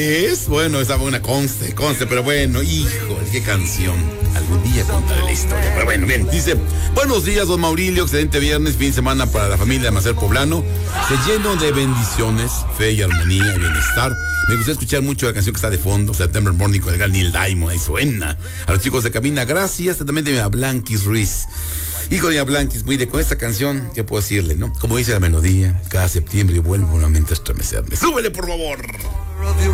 Es bueno, esa buena conste, pero bueno, hijo, qué canción. Algún día contaré la historia, pero bueno, bien. Dice, buenos días, don Maurilio, excelente viernes, fin de semana para la familia de Macer Poblano. Se lleno de bendiciones, fe y armonía y bienestar. Me gusta escuchar mucho la canción que está de fondo, September Morning, con el gran Neil Diamond, ahí suena. A los chicos de cabina, gracias, también de Blanquis Ruiz. Hijo de Blanquis, mire, con esta canción, ¿qué puedo decirle, no? Como dice la melodía, cada septiembre vuelvo nuevamente a estremecerme. ¡Súbele, por favor!